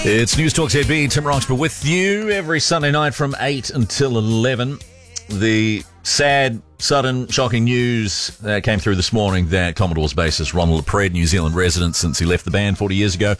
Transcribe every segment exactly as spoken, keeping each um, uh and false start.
It's News Talk Z B, Tim Roxburgh with you every Sunday night from eight until eleven. The sad, sudden, shocking news that came through this morning that Commodore's bassist Ronald Lapred, New Zealand resident since he left the band forty years ago,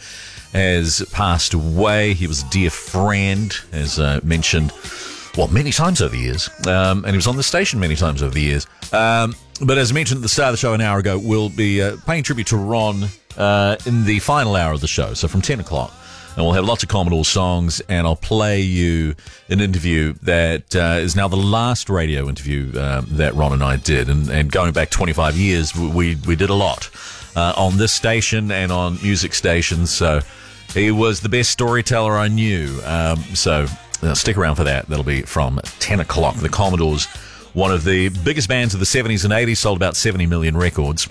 has passed away. He was a dear friend, as uh, mentioned, well, many times over the years, um, and he was on the station many times over the years. Um, but as I mentioned at the start of the show an hour ago, we'll be uh, paying tribute to Ron uh, in the final hour of the show, so from ten o'clock. And we'll have lots of Commodore songs, and I'll play you an interview that uh, is now the last radio interview um, that Ron and I did. And, and going back twenty-five years, we we did a lot uh, on this station and on music stations. So he was the best storyteller I knew. Um, so uh, stick around for that. That'll be from ten o'clock. The Commodores, one of the biggest bands of the seventies and eighties, sold about seventy million records.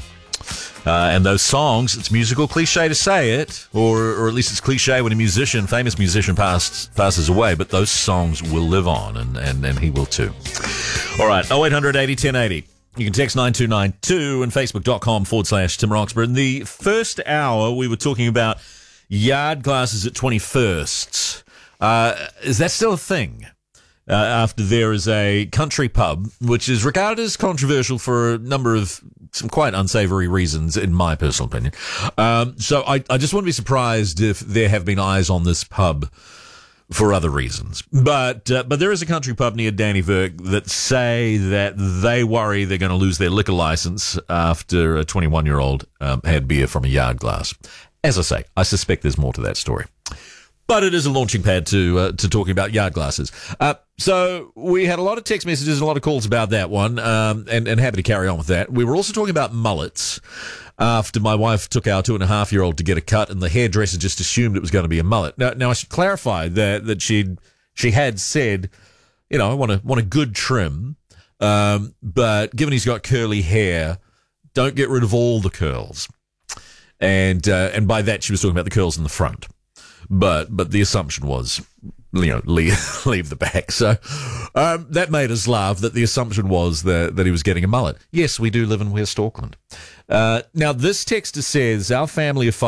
Uh, and those songs, it's musical cliche to say it, or or at least it's cliche when a musician, famous musician, pass, passes away, but those songs will live on, and, and, and he will too. All right, oh eight hundred eighty ten eighty. You can text nine two nine two and facebook.com forward slash Tim Roxburgh. In the first hour, we were talking about yard classes at twenty-firsts. Uh, is that still a thing? Uh, after there is a country pub, which is regarded as controversial for a number of some quite unsavory reasons, in my personal opinion. Um, so I, I just wouldn't be surprised if there have been eyes on this pub for other reasons. But uh, but there is a country pub near Danny Verk that say that they worry they're going to lose their liquor license after a twenty-one-year-old um, had beer from a yard glass. As I say, I suspect there's more to that story. But it is a launching pad to uh, to talking about yard glasses. Uh, so we had a lot of text messages and a lot of calls about that one, um, and, and happy to carry on with that. We were also talking about mullets after my wife took our two-and-a-half-year-old to get a cut, and the hairdresser just assumed it was going to be a mullet. Now, now I should clarify that that she she had said, you know, I want a want a good trim, um, but given he's got curly hair, don't get rid of all the curls. And uh, and by that she was talking about the curls in the front. But but the assumption was, you know, leave, leave the back. So um, that made us laugh, that the assumption was that, that he was getting a mullet. Yes, we do live in West Auckland. Uh, now, this texter says, our family of five